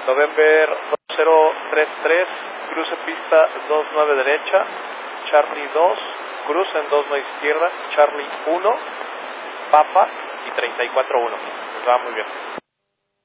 November 2033, cruce pista 29 derecha, Charlie 2, cruce en 29 izquierda, Charlie 1, Papa y 34-1. Nos va muy bien.